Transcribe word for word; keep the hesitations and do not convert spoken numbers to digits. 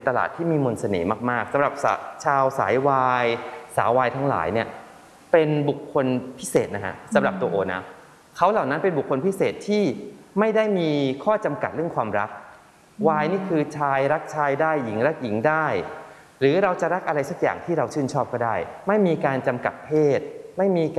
ตลาดที่มีมนต์เสน่ห์มากๆสำหรับชาวสายวายสาววายทั้งหลายเนี่ยเป็นบุคคลพิเศษนะฮะสำหรับตัวโอนะเขาเหล่านั้นเป็นบุคคลพิเศษที่ไม่ได้มีข้อจำกัดเรื่องความรักวายนี่คือชายรักชายได้หญิงรักหญิงได้หรือเราจะรักอะไรสักอย่างที่เราชื่นชอบก็ได้ไม่มีการจำกัดเพศไม่มี